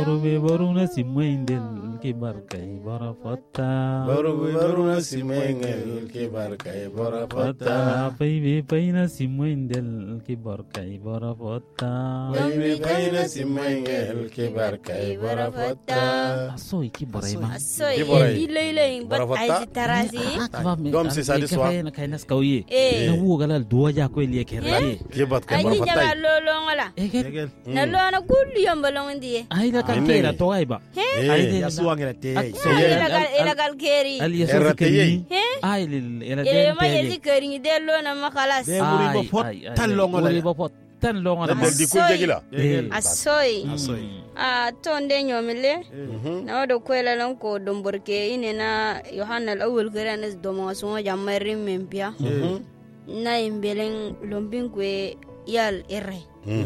Baruna simuindel ke barkai barafata. Baruna simuindel ke barkai barafata. Baby paina simuindel ke barkai barafata. Baby paina simuindel ke barkai barafata. Asoy ki boray ma. Asoy ilay bat ay tarasi. Dom se sadi soa. Na kay nas kauye. Na wo galal duwa ja ko liye kerre. Ke bat kai Ay barafata. jama lolo ngala. Egel. Na lo na kulli yambalong ndiye. Ay la kan kera to ay ba. Ay ya suwangela te Ilagal keri. Ali yaso Errate keri. Ay lil ela Ile ma den yezi keri delo na makalas. de muri ba fot tan longo Muri la ba fot tan longo Na la. di kul jagila. Asoy. asoy Tonde nyomile. Na wado kwela lon ko domborke ine na Yohana al-awwal keranes domo so jamari mempia. Na imbeleng lombin kwe yal erre.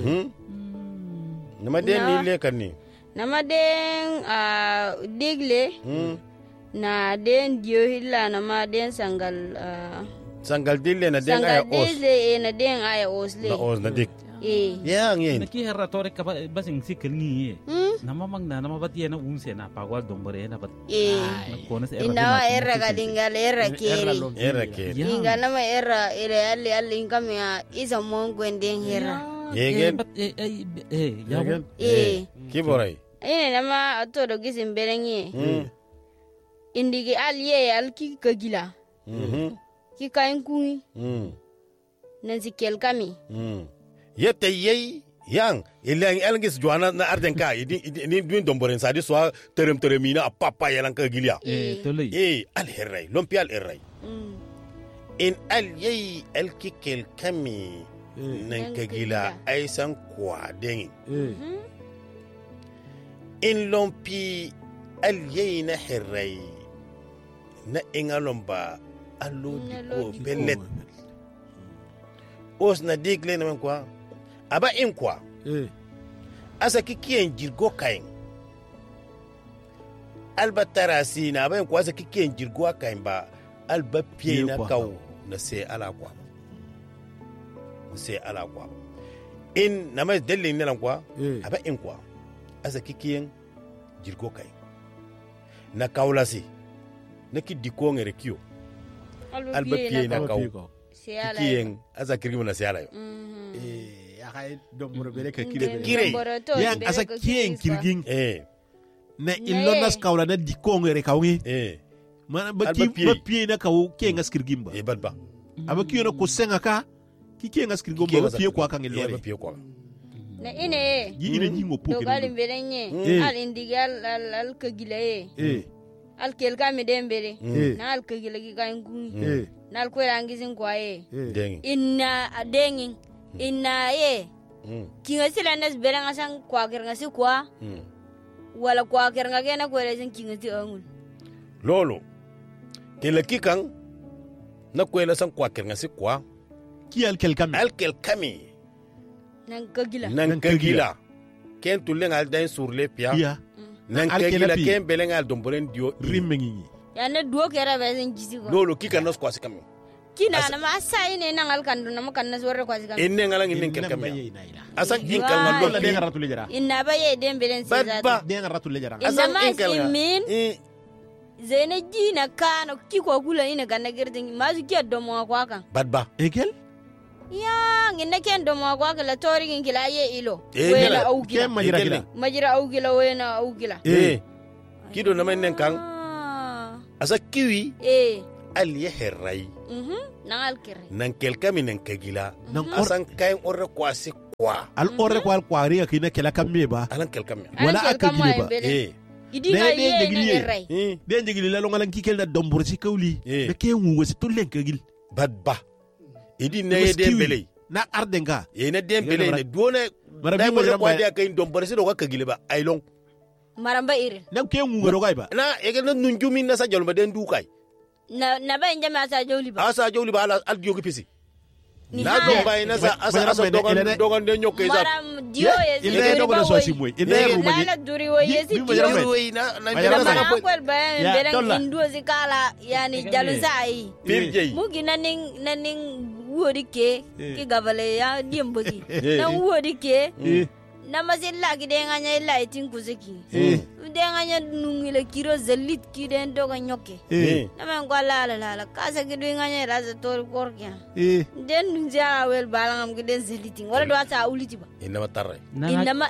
Nama den ni le kan ni. Nama den digle na den dio hilla nama den sangal Sangal dille na den sangal aya os. digle na den aya osle. Na os na dik. Eh. Yang Na ki herra tore ka basing sikil ni. Nama magna nama batiya na unse na pagwal dombore na bat. Konas erra. Ina erra galingal erra keri. Era ke. Inga nama erra ere alli inkamya isa mongo den herra. Yegen. Ya. Ki boray. Ine nama atodo gisim berengi. Indigi alye alki kagila. Ki kain kungi. Nansi kel kami. Yete yei yang ilang elangis juana na arden ka ni duin domboren sadi so teremina papa yalang ka gilia. Tolay. Al herray lompi al herray. In al yei el kikel kami nan ka gila ai san kwa den. In lompi al yei na herray na ingalomba allo di ko bellet. Os na digle na kwa aba in kwa asa kikiyen jirgo kain alba tarasi na aba in kwa asa kikiyen jirgo kain ba alba pie na kaw na se ala kwa in na mai dalilin nan kwa aba in kwa asa kikiyen jirgo kain na kawlasi na kidiko ngere kiyo alba pie na kaw kikiyen asa kirgi na se ala yo akai domboro bere ka kire Kire. yang asa kien kirgin na illonas kawla na dikongere kawni mana ba pie na kaw kien ngas kirgin ba badba aba kiyo na ko senga ka ki kien ngas kirgin ba pie kwa kan illore pie kwa Na ine yi ine jingo po dogali berenye al indigal al kagila al kel kami dembere na al kagila gi kain kungi na al kwela ngizin kwae dengi inna dengin inna kinga sila nas berang asang kwakir ngasi kwa wala kwakir ngagena kwela sin kinga ti angul lolo kelaki kan na kwela san kwakir ngasi kwa ki alkel kami nan kagila nan kagila ken tulen al dain sur le pia ya nan kagila ken belen al domboren dio rimmengi ya ne duo kera bezen jisi ko lolo kikan nos kwasi kami kina na ma sai ne nan alkandu na makan nas warre kwasi kan enne ngalang inen kel kami asan in kal ngal la de ngara tule jara inna baye dembelen badba sezata de ngara tule jara inna ma simin zene jina kano kiko kula ina kana girdin mazu kiya domo kwa kan badba ekel ya nginna ken domo kwa kala tori ngin kila ye ilo Eh, wena gila. augila ken majira kila majira augila wena augila kido na men kan asa kiwi al yeherai nan alkere nan kel kami nan kagila nan asan kain orre kwasi kwa al orre ko al kwari ka kina kala kamme ba alan kel kami wala aka gile ba idinga de ye gile ne rai de njigili la longalan kikel na dombor ci kawli Eh. de ke wugo ci tulen kagil badba idi ne dembele na ardenga na dembele ne duone Mara dai bi mo majira ko ma- dia kain dombore se do ka kagile ba ailong maramba ire na ke wugo do ba na ege na nunjumi na sa jolma den du kai na ba inja ma sa joli ba asa joli ba al diogi pisi Ni na haya. do bay na sa asa dogan de nyokke za maram dio ye il ne do ko so si moy il ne rumani lala duri wo ye si Bi majira kiro ma- Wi na Majira na ma- sa mana kwel ba Ya, berang tolla. indo zikala yani jalun sai pirjei mugi naning wodi ke ki gavale ya diembozi Eh. nan wodi ke namasilla gidenganya illa itin kuzeki denganya nungile kiro zalit kiden doga nyoke namen ko la kasa gidenganya raza tor korkya den nunja wel balangam giden zalitin wala do ata uliti ba inama tarre inama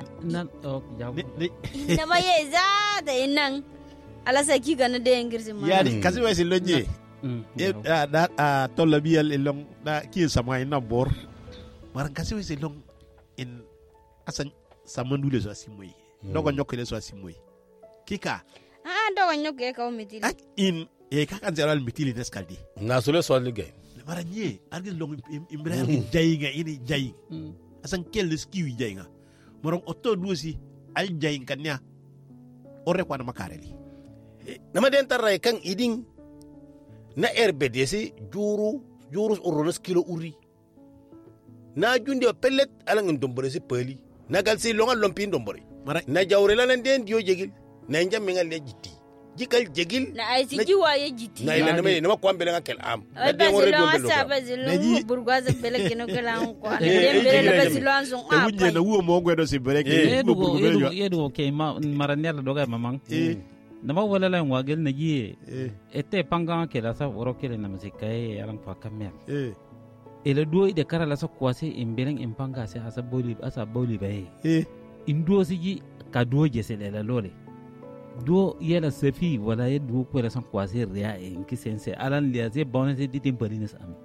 yeza da inan ala saki gana de ngirsi ma yani kasi wasi lonje da tolla biyal long da ki sama ina bor maran kasi wasi long in asan samandule so asimoy dogo nyokele so asimoy kika dogo nyoke ka mitili in kaka zeral mitili neskaldi na sole so ligay maranye argis long ibrahim jayinga ini jayi asan kel skiwi jayinga moron otto duosi al jayin kanya ore kwa na makareli nama den tarray kan idin na RBDC juru uronos kilo uri na jundi pellet alang ndombore si peli na galsi longa lompi ndombore na jawrela nan den dio jegil na njam mengal le jitti jikal jegil na ay si jiwa ye jitti na ila nama ko ambele ngakel am na de wore do lo burgwaza bele kino kala ko dem bele na basilon son a wunye na wo mo ngwedo si bele ke yedo ke maranela doga mamang nama wala la ngwagel na ji ete panga ke la sa woro ke na musika e alang pa kamel ele duo de kara la sa kwase imbeleng impanga se asa boli bae indo sigi ka duo je se la lole duo yela sefi wala ye duo ko la sa kwase ria en ki sense alan lia se bonne di timpolines am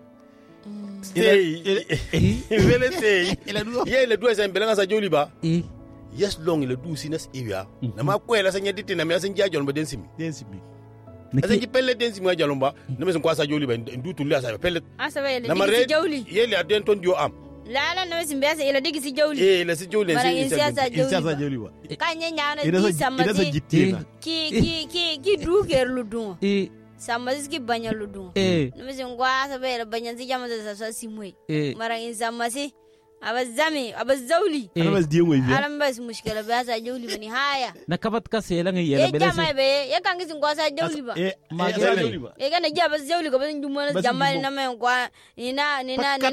vele se ele duo se imbeleng asa joli ba yes long le du sinas iwia na ma ko la sa nyediti na me asa njajon ba densimi asa ki pelle densimi ga jalomba na me so kwasa joli ba ndu tulle asa pelle asa wele digi jawli yele aden ton dio am la no simbe asa ele digi si jawli la si jawli insiasa jawli wa kanya nyana di samadi ki du ker ludun samadi ki banya ludun no me so kwasa wele banya si jama sa simwe mara insamasi abazami abazawli alas diyo yi alam bas mushkila ba sa jawli bani haya na kabat ka sela ngi yela bele jama be ya kan gisin kwa sa jawli ba ma jawli ba kana jaba jawli ko ban jumma jama na men kwa nina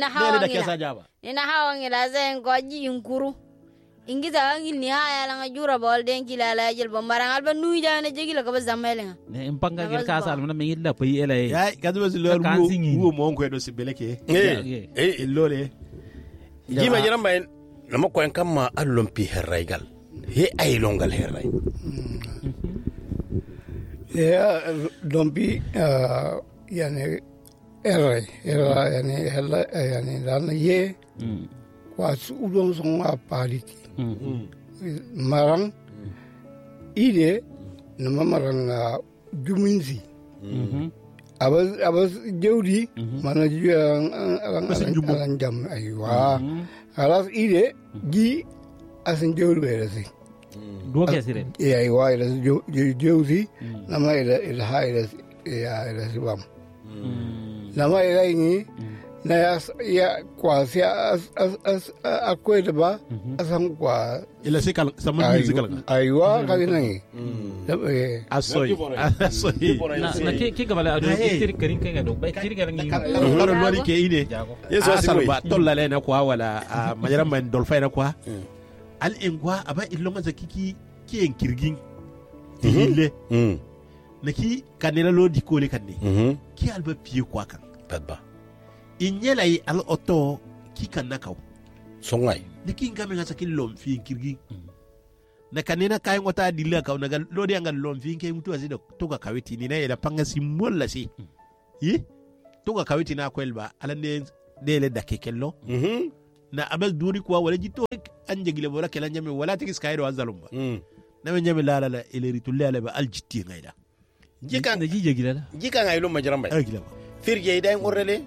hawa ngi la zen ko ji inkuru ingita ngi ni haya la ngajura bol den kila la jel ba marang alba nuy jana jegila ko ba zamele nga ne impanga gel ka sal na me illa pay ele ya gadu bas lo wo mo ko do si bele ke lole jima jiran bayin nama ko en kamma allompi herraygal he ay longal herray ya dompi yani herray yani hella yani dan ye was udon son apaliti marang ide nama marang juminzi abas jawdi mana alang jam aywa alas ide gi asin jawdi berasi dua kesire aywa ila jawdi nama ila haila ila sibam nama ila ini na ya kwasi akwede ba asan kwa ila sikal sama sikal aywa kalinangi asoy na ke gabala adu tir karin kan do bay tir garan ngi aro lori ke ine yeso asal ba tolla le na kwa wala majara man dolfa na kwa al ingwa aba ilonga zakiki ki en kirgin tihile na ki kanela lodi ko le kanne ki alba piye kwa kan tadba inyela yi al oto ki kan nakaw songay niki ngame ngasa ki lom fi kirgi na kanena kay ngota dilla kaw nagal lodi angal lom fi ke mutu azida toga kawiti ni na ila panga simolla si yi toga kawiti na ko elba alande dele dakekello na abal duri kwa wala jito anje gile wala kala nyame wala tigis kaydo azalumba na me nyame la ele ritulle ala ba aljitti ngayda jikan jije gile jikan ay lo majramba firje day ngorele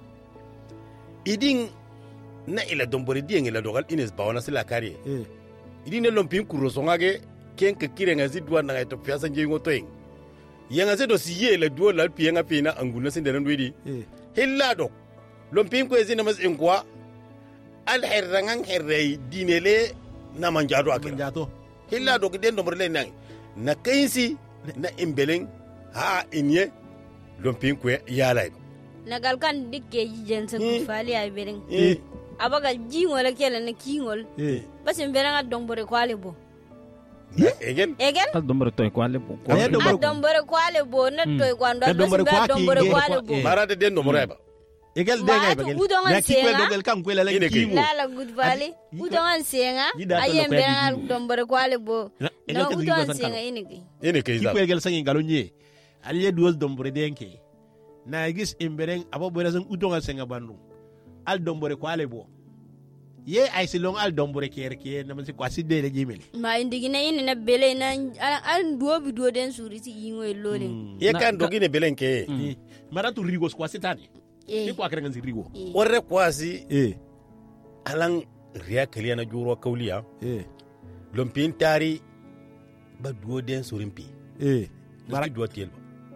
idin na ila dombori di ngila dogal ines bawana sila kare idin ne lompin kuro songage ken ka kire ngazi duwa na to fiasa nje ngoto ing yanga se do siye la duwa la pienga pina anguna sinde ran wedi hilla do lompin ko ezina mas ingwa al herrangan herrei dinele na manjado akira hilla do den dombori le nang na kainsi na imbeleng ha inye lompin ko yala nagal kan dikke jijen sa fali ay bereng abaga jingol kele na kingol bas mbere dombore kwale bo Egen al dombore toy kwale bo dombore kwale bo na toy kwando dombore kwale bo marade den dombore ba Egel de ngay bagel na ki ko dogel kan ko la ki mo la good valley udongan senga ayem bengal dombore kwale bo na udongan senga iniki ki ko egel sangi galonye aliye duos dombore denke na gis imbereng abo bere sang udongan senga bandu al dombore kwale bo ye ay silong al dombore kerke na man si kwasi de le jimel ma indigina ine na bele na al duobi do den suri si ingo lole ye kan dogine belenke maratu rigos kwasi tani ni kwa krengan si rigo orre kwasi alang riya kaliya na juro kauliya lompin tari ba duo den surimpi mara duo tiel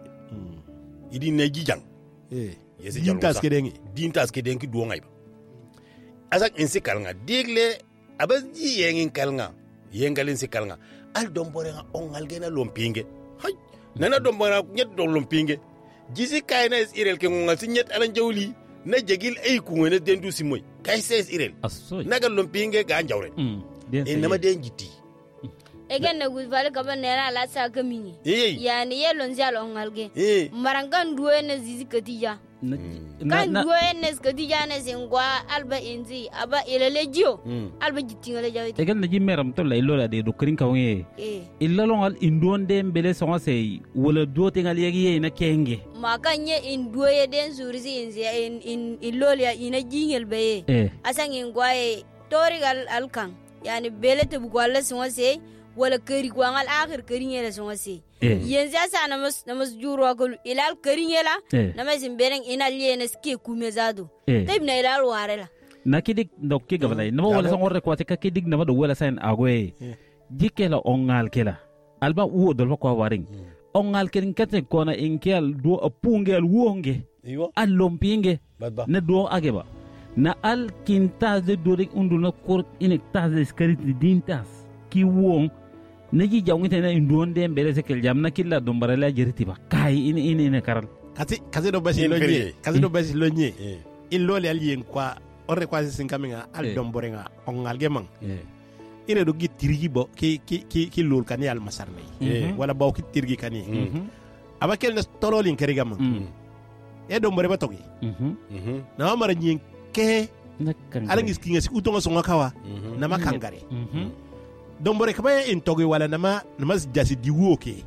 idi ne jijang yesi jalu dintas ke denki duo ngai asak insi kalnga digle abaji yengin kalnga yengalin si kalnga al dombore nga ongal gena lompinge hay nana dombora nyet do lompinge jisi kayna is irel ke ngal si nyet alan jawli na jegil ay ku ngene dendu si moy kay ses irel nagal lompinge ga njawre nama den jiti egen na gud vale kaba nera la sa kamini yani yelon zalo ngalge marangan duwe na zizi katija kan duwe na katija na singwa alba inzi aba ilelejio alba jitingale jawi egen na jimeram to la ilola de do krin kawye illalo ngal indonde mbele songa sey wala dote ngal yegi na kenge makanye induwe den surisi inzi in ilolia ina jingel be asangi ngwaye torigal alkan yani belete bugwala songa sey wala kari kwangal akhir kari ngela songa se yenza sa namas juro ko ilal kari ngela namas imbereng inal yenes ke kumezado tayib na ilal warela nakidik dokki gabalay nama wala songo rekwate ka kidik nama do wala sen agwe jikela ongal kela alba wo do ko waring ongal ken kate kona inkel do apungel wonge al lompinge na do ageba na al kinta de dorik unduna kor inek taz skarit dintas ki wong naji jawngite na indonde mbele sekel jamna killa dombara la jeriti ba kai ine karal kasi do basi lonye illole al yen kwa orre kwasi sinkaminga al domborenga ongal gemang ine do gitirgi bo ki lol kan yal masarne wala baw ki tirgi kan aba kel na tololin keri gamang e dombore ba togi na mara nyin ke alangis kinga si utonga songa kawa na makangare dombore kaba in togi wala nama jasi diwo ke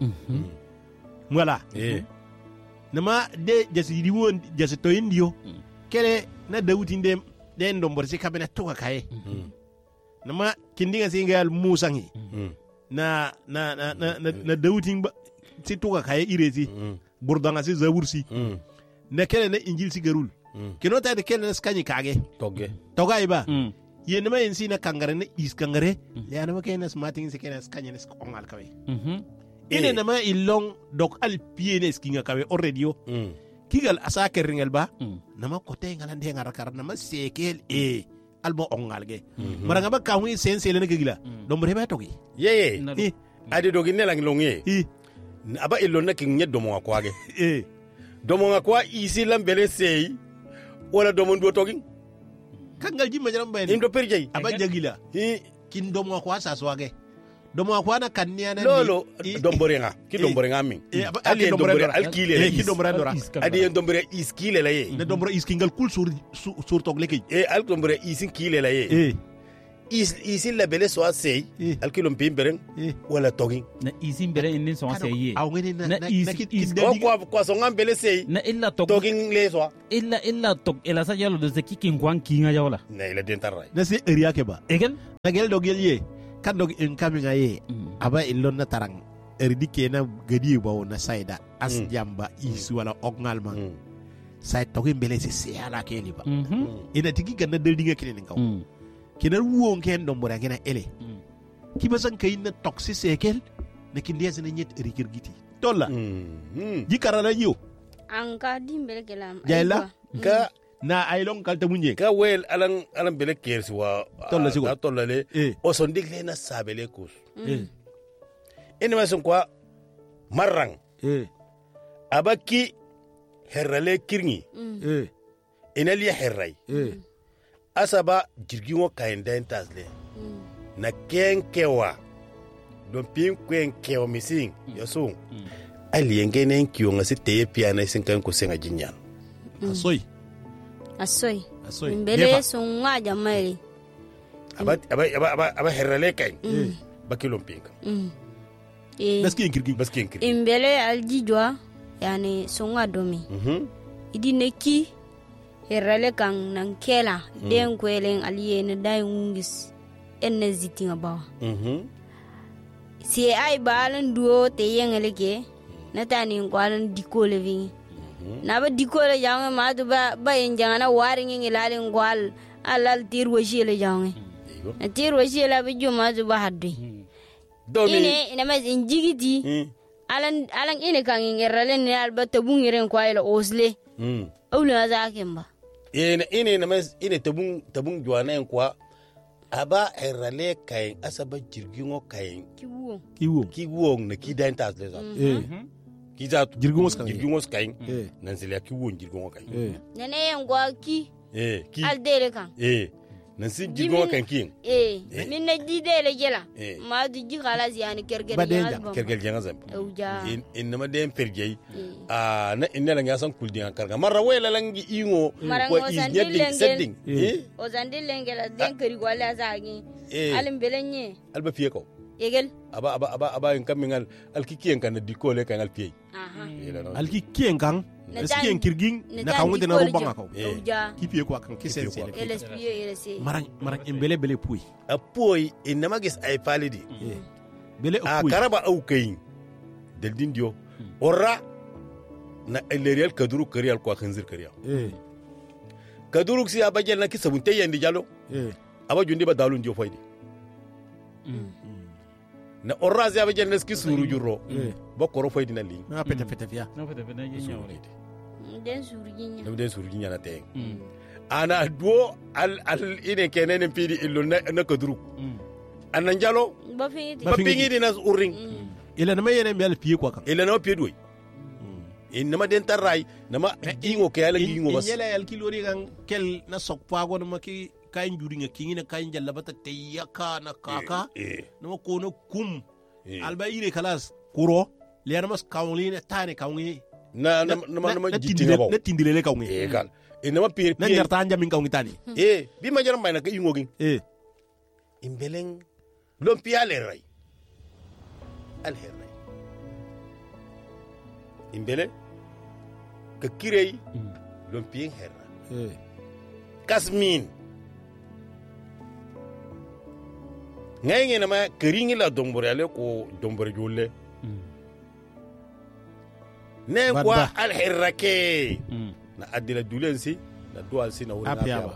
wala nama de jasi diwo jasi to indio kele na dawutinde den dombore si kabena toga kae nama kindinga singal musangi na dawutin si toga kae irezi burdanga si zabursi na kele na injil si garul kino ta de kele na skani kage toga iba yene ma ensi na kangare na is kangare ya na ma kena smarting se kena skanya na ongal kawe ine na ma ilong dok al piene skinga kawe already kigal asa keringel ba na ma kote ngalande ngarakar na ma sekel albo ongal ge maranga ba kawi sense le na gila dombre ba togi ye ade dogi ne lang longe aba ilon na king nyedo mo akwa ge domo akwa isi lambele sei wala domo ndo togi kangal jimma jaram bayni indo perjay aba jagila kin domo ko asa swage domo ko na kanniya na lolo domborenga ki domborenga min ali dombore alkile ki dombore dora adi dombore iskile la ye na dombore iskingal kul sur tok leke al dombore iskile la ye isin la bele so asay alkilom pimbereng wala togi na isin bere inin so asay ye aw ngene na ko so ngam bele sey na illa togi le so illa tok ela sa yalo de kikin kwan kinga yawla na ila den tarray na se area ke ba egel na gel dogel ye kan dog en kaminga ye aba illon na tarang erdike na gadi ba na saida as jamba isu wala ognalma say togi bele se ala ke liba ina tigi ganna deldinga kene ngaw kina wuon ken dombora kena ele kibasan kay na toxi sekel na kindia sene nyet rikir giti tolla jikara la yo anka dimbele kelam jayla ka na aylong kalta munye ka wel alan bele kersi wa tolla sigo tolla le o son digle na sabele kus ene ma son kwa marrang abaki herrale kirngi ina li herray asaba jirgin wo kayen den tasle na kenkewa don pin kenkewa mising yaso alienge nen kiyo ngasi teye piana sin kan ko senga jinyan asoy mbele sunga jamali aba herale kay bakilom pinka baskin kirgi imbele aljijwa yani sunga domi idi neki herale kan nan kela den kwelen aliye ne dai ngis enne zitinga ba si ai balan duo te yengeleke natani ngwalan dikole vingi na ba dikole jange ma do ba enjana waringi ngilale ngwal alal tirwo shile jange tirwo shile ba juma do ba hadde ine ma injigiti alan ine kan ngerale ne alba tabungiren kwaila osle awla zakemba ine ine tabung juana en kwa aba erale kain asaba jirgingo kain kiwo na kidan tas le za kiza jirgingo kain nan sele kiwo jirgingo kain nene en gwa ki aldele kan nan si jirgingo kan kin min na didele jela ma du jigala ziyani kergel janga zam in ma dem perjey na inna nga san kuldian karga marra wela langi ingo ko is setting o zandil lengela den kari wala zagi alim belenye alba fiye ko egel aba en kamingal alkikien kan dikole kan alpiye alkikien kan eski en kirgin na kan wode na rubanga ko kipiye ko kan kisense marang embele bele puy apoy inama gis ay palidi bele puy karaba au kayin del dindio orra na elerial kaduru karial ko khanzir kariya kaduru si abajel na kisabunte yendi jalo aba jundi ba dalun dio faydi na orra si abajel na skisuru juro ba koro faydi na li na pete fiya den surginya na te ana duo al ine kenen pidi illo na kaduru anan jalo ba fingi dina urring ila na mayene mbel piye ko kan ila na piye doy inama den taray nama ingo ke ala ingo bas yela el kilori kan kel na sokpa go na ki kain juri nga kingi na kain jalla bata tayaka na kaka no ko no kum alba ire kalas kuro le na mas kawli na tane kawni na jitinga ba na tindilele kawni gal inama piye na jarta jamin kawni tani bi ma jaram bayna ka ingo gin imbeleng lom piale ray al herray imbele ka kirey lom pieng herra kasmin ngay nama keringi la dombore ale ko dombore jolle ne kwa al herra ke na adila dulensi na dual si na wona apiaba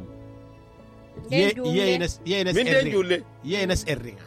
yenes erri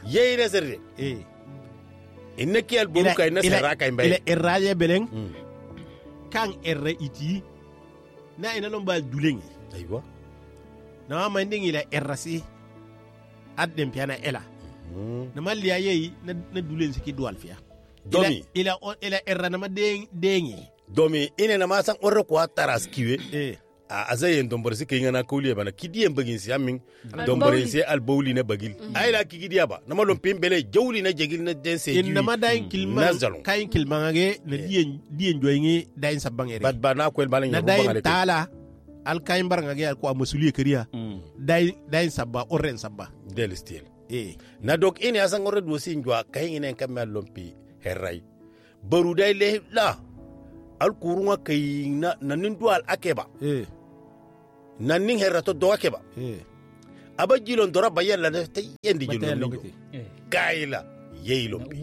innaki al buru kay na sera kay mbay ile erraje beleng kan erre iti na ina lombal dulengi aywa na ma ndingi la errasi addem piana ela na maliya yeyi na dulensi ki dual fiya domi ila erra na ma dengi domi ine na ma san orre ko taras kiwe azayen dombore si kay ngana kawliye bana kidiyem bagin si amin dombore si al bawli na bagil ay la kigidiya ba na malom pimbele jawli na jegil na dense in na ma dayin kilman kayin kilman age na diyen joyingi dayin sabang ere bad bana ko el bana na dayin tala al kayin bar ngage ko amasuliye kariya dayin sabba orren sabba del stil na dok ini asan orre do si njwa kayin inen kamel lompi herray baru day le la al kurunga kayin na nindu al akeba nanning herrato do akeba aba jilon dora bayalla na te yendi jilon kayla yeylompi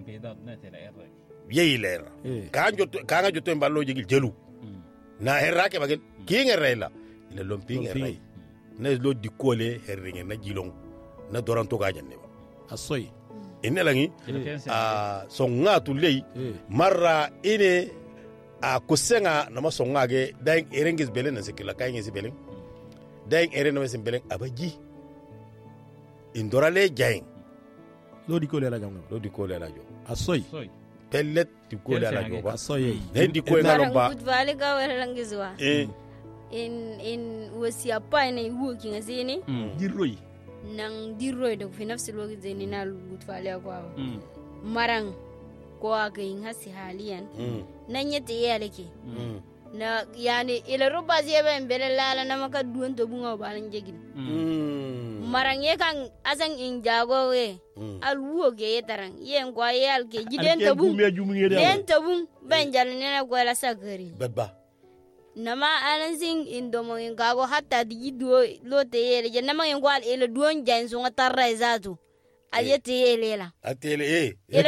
yeyler kanga jotto mballo jigil jelu na herra ke bagel kinga reyla ila lompi ngeray na lo dikole herringe na jilon na doran to gajanne ba asoy inelangi songa tulei marra ine kusenga nama songa ge daing erengis belen na sekila kaingi si belen daing eren na sin belen abaji indorale jaing lo di ko le la jo asoy pellet di ko le la jo ba asoy ne di ko na lomba gut vale ga wala langizwa in wasiapa ina huo kingasini dirroy nang dirroy da fi nafsi alwaqt zeni na gutfale kwa marang ko aka yin hasi haliyan nan yete yalake na yani ila ruba zai ba mbele lala na maka duwan to bunga balan jegin marang ye kan asan in jago we alwo ge tarang ye ngwa ye alke giden tabun den tabun banjal ne na gwala sakari babba nama anasing indomo ngago hatta di do lote yele je nama ngwal ele duon janso ngatarra izatu ayete yele la atele ele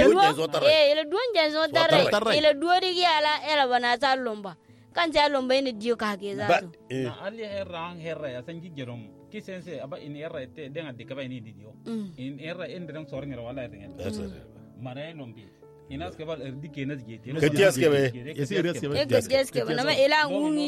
duon janso tarra ele duori yala ela banata lomba kan ja lomba ina dio ka ke zato na ali herra ya sanji jerom kisense aba in herra te denga dikaba ini dio in herra endram sorngira wala renga mare lombi inas ke bal dike nas gete ketias ke be ketias ke be nama ela ngungi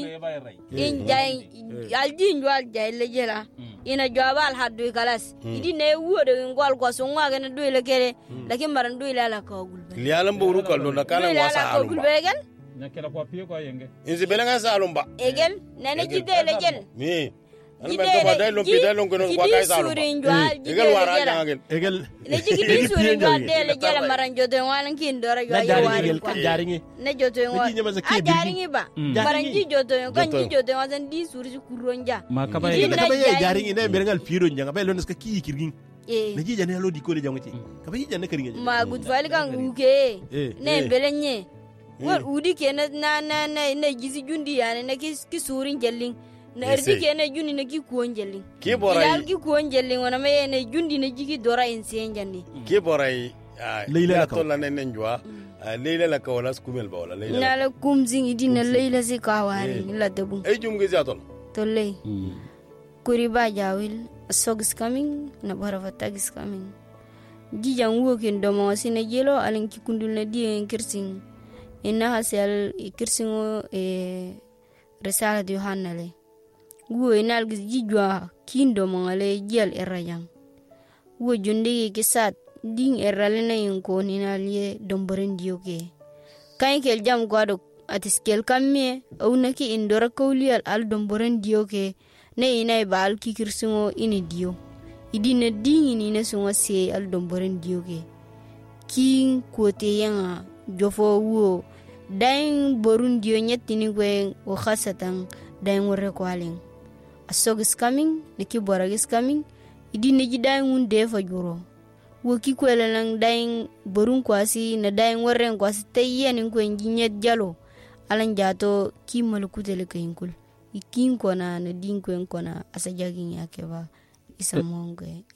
in jay aldi njwal jay lejela ina jwabal haddu kalas idi ne wude ngwal ko so ngwa gene doyle kere lakin maran doyle ala ko gulbe lialam buru kallo na kala wasa alumba na kala ko piyo ko yenge inzi belenga sa alumba egel nene jide legel mi alumba to badai lompi dai longo non kwa kai sa alumba egel wara jangel egel ne jigi di suri jwal de legel maran jodo walan kin dora yo ayo wari kan jaringi ne jodo jaringi ba maran ji jodo kan ji jodo wasan di suri kuronja makaba ye jaringi ne berengal piro njanga ba lones ka ki kirgin ne ji jane lo di ko le janguti ka ba ji jane kirgin ma gud fali kan uke ne belenye wal udi ke na gizi jundi yani na ki surin jellin na erdi ke na jundi na ki kuon jellin ki borai ki kuon jellin wana me ne jundi na jigi dora insen janni ki borai leila to la ne njwa leila la ka wala skumel ba wala leila na la kumzing idina leila se ka wari la debu ay jum gi zatol to lay kuri ba jawil sog's coming na bara tag's coming jijan wokin do mo sine jelo alin ki kundul na di kirsin inna hasal kirsingo risala di Yohannale wo inal gijwa kindo mangale jel erayang wo jundi kisat ding eralena yinko ninaliye domboren dioke kain kel jam gwado atiskel kamme aunaki indora kawlial al domboren dioke ne inay bal ki kirsingo ini dio idina ding ini ne sunga se al domboren dioke king kote yanga jofo wo dain borun dio nyetini gwe o khasatan dain wore kwalin asog is coming niki borag is coming idi neji dain unde fa juro wo ki kwela lang dain borun kwasi na dain wore kwasi tayyen ko nyet jalo alan jato ki malukutele kayinkul ikin kona na din ko kona asajagin yake ba isa monge